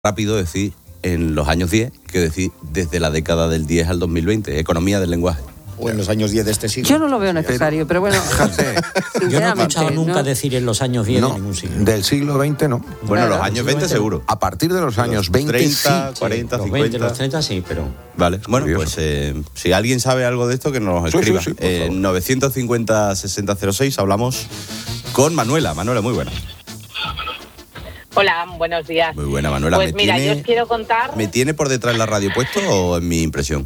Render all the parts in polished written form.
rápido decir en los años 10 que decir desde la década del 10 al 2020, economía del lenguaje. O en los años 10 de este siglo. Yo no lo veo necesario, pero bueno. Yo no he escuchado nunca decir en los años 10 de ningún siglo. Del siglo XX no. Bueno, los años 20 seguro. A partir de los años 20, 30, sí. 40, los 50. 20, los 30 sí, pero... Vale, bueno, curioso. pues si alguien sabe algo de esto, que nos escriba. sí, por favor. 950-6006 hablamos con Manuela. Manuela, muy buena. Hola, buenos días. Muy buena, Manuela. Pues mira, yo os quiero contar... ¿Me tiene por detrás la radio puesto o en mi impresión?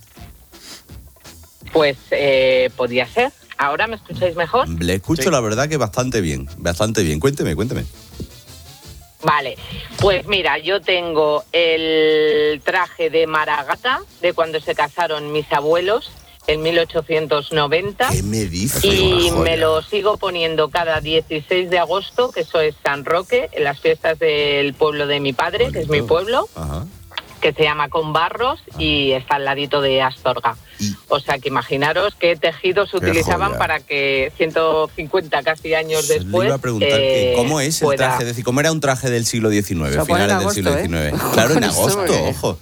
Pues podría ser. ¿Ahora me escucháis mejor? Le escucho, la verdad, que bastante bien. Bastante bien. Cuénteme. Vale, pues mira, yo tengo el traje de Maragata de cuando se casaron mis abuelos en 1890. ¿Qué me dice? Y me lo sigo poniendo cada 16 de agosto, que eso es San Roque, en las fiestas del pueblo de mi padre, Bonito. que es mi pueblo. Ajá. Que se llama Conbarros y está al ladito de Astorga. O sea que imaginaros qué tejidos utilizaban joya. para que 150 casi años Le después... iba a preguntar que ¿cómo es el traje? Es decir, ¿cómo era un traje del siglo XIX, Se lo pone finales en del siglo agosto, XIX? Claro, en Con esto, agosto, ojo.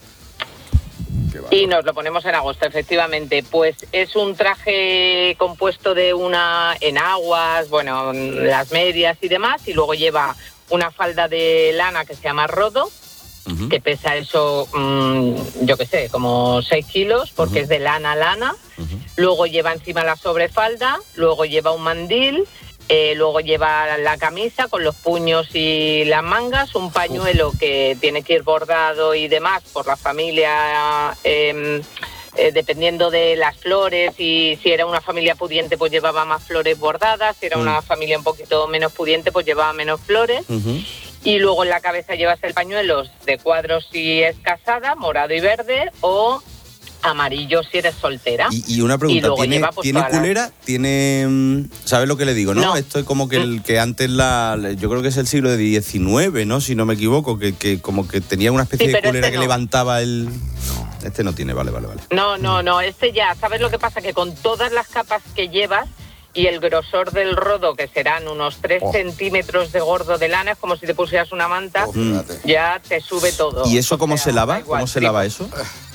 Y nos lo ponemos en agosto, efectivamente. Pues es un traje compuesto de una enaguas, bueno, las medias y demás, y luego lleva una falda de lana que se llama rodo, que pesa eso, yo qué sé, como 6 kilos, porque es de lana a lana. Luego lleva encima la sobrefalda, luego lleva un mandil, luego lleva la camisa con los puños y las mangas, un pañuelo que tiene que ir bordado y demás por la familia, dependiendo de las flores, y si era una familia pudiente pues llevaba más flores bordadas, si era una familia un poquito menos pudiente pues llevaba menos flores. Y luego en la cabeza llevas el pañuelo de cuadros si es casada, morado y verde, o amarillo si eres soltera. Y una pregunta, luego ¿tiene, lleva, pues, ¿tiene todas las- culera? ¿Tiene, ¿sabes lo que le digo, no? No. Esto es como que el que antes yo creo que es el siglo XIX, ¿no? Si no me equivoco, que como que tenía una especie Sí, de pero culera este que no. levantaba el... Este no tiene, vale. No, este ya, ¿sabes lo que pasa? Que con todas las capas que llevas y el grosor del rodo, que serán unos 3 centímetros de gordo de lana, es como si te pusieras una manta, ya te sube todo. ¿Y eso O cómo sea, se lava? da igual, ¿Cómo se sí. lava eso?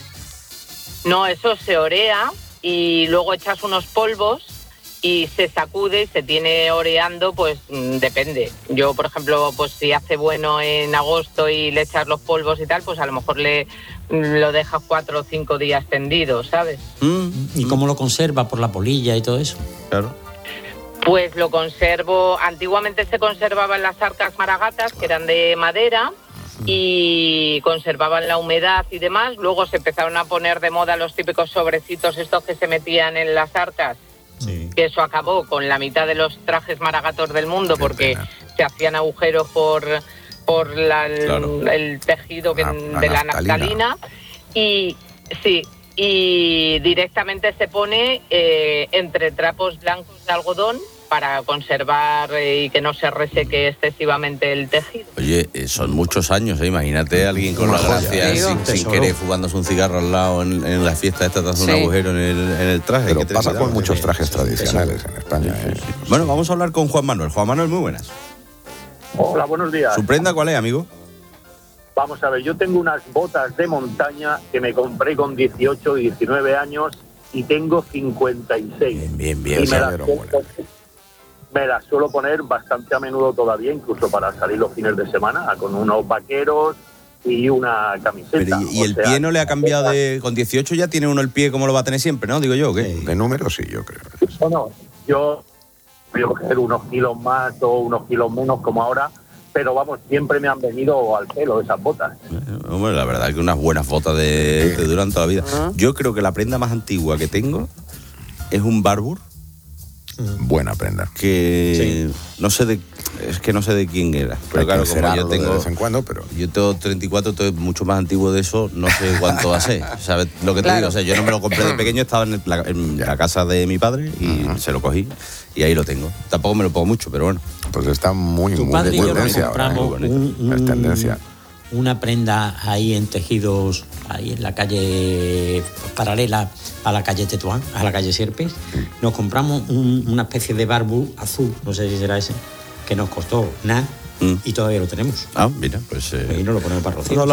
No, eso se orea y luego echas unos polvos y se sacude y se tiene oreando, pues depende. Yo, por ejemplo, pues si hace bueno en agosto y le echas los polvos y tal, pues a lo mejor lo dejas 4 o 5 días tendido, ¿sabes? ¿Y cómo lo conserva? ¿Por la polilla y todo eso? Claro. Pues lo conservo, antiguamente se conservaban las arcas maragatas, que eran de madera, y conservaban la humedad y demás. Luego se empezaron a poner de moda los típicos sobrecitos estos que se metían en las arcas, que eso acabó con la mitad de los trajes maragatos del mundo, porque se hacían agujeros por Claro. el tejido La de la naftalina. Y sí, y directamente se pone entre trapos blancos de algodón para conservar y que no se reseque excesivamente el tejido. Oye, son muchos años, ¿eh? Imagínate a alguien con la gracia Digo. sin Tesoro. querer fumándose un cigarro al lado en la fiesta esta, te hace un Sí. agujero en el traje. Pero ¿Qué te pasa cuidado? con muchos trajes tradicionales en España. Bueno, vamos a hablar con Juan Manuel. Juan Manuel, muy buenas. Hola, buenos días. ¿Su prenda cuál es, amigo? Vamos a ver, yo tengo unas botas de montaña que me compré con 18 y 19 años y tengo 56. Bien. Y buenas. me las suelo poner bastante a menudo todavía, incluso para salir los fines de semana, con unos vaqueros y una camiseta. Pero, ¿y el pie no le ha cambiado de...? Con 18 ya tiene uno el pie como lo va a tener siempre, ¿no? Digo yo, ¿o qué? De número sí, yo creo. Bueno, yo voy a coger unos kilos más o unos kilos menos como ahora, pero vamos, siempre me han venido al pelo esas botas. Hombre, la verdad es que unas buenas botas te duran toda la vida. Yo creo que la prenda más antigua que tengo es un Barbour, Buena prenda. que no sé de quién era. Pero Hay que claro, como encerarlo yo de tengo... vez en cuando, pero... Yo tengo 34, entonces mucho más antiguo de eso, no sé cuánto va a ser. ¿Sabes lo que te Claro. digo? O sea, yo no me lo compré de pequeño, estaba en la casa de mi padre y se lo cogí y ahí lo tengo. Tampoco me lo pongo mucho, pero bueno. Pues está muy, Tu muy padre de y yo nos tendencia ahora, ¿eh? compramos Es tendencia. una prenda ahí en tejidos, ahí en la calle paralela a la calle Tetuán, a la calle Sierpes. Nos compramos una especie de Barbour azul, no sé si será ese, que nos costó nada, y todavía lo tenemos. Mira, pues... Y no lo ponemos para Rocío.